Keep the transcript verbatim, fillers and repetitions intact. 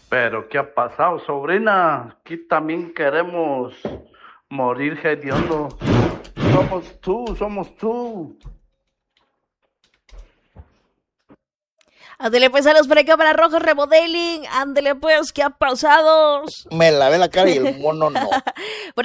Pero, ¿qué ha pasado, sobrina? Aquí también queremos morir hediondo. Somos tú, somos tú. Ándele pues a los para cámara roja remodeling. Ándele pues, ¿qué ha pasado? Me lavé la cara y el mono no. Por